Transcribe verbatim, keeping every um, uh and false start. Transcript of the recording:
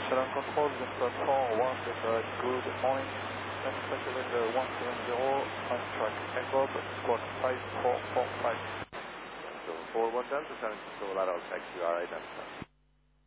Shalom Control, Vista four one, Delta, good morning. Manufacturer cylinder one seven zero, on track Echo, squawk five four four five. So four one Delta, San Francisco, Lateral X U R identified.